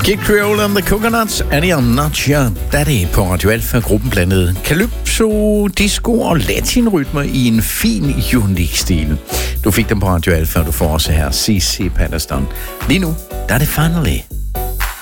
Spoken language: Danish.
Kid Creole and the Coconuts, and I'm Not Your Daddy på Radio Alfa. Gruppen blandede calypso, disco og latinrytmer i en fin, unik stil. Du fik dem på Radio Alfa, og du får også her CC Patterson. Lige nu, der er det Finally.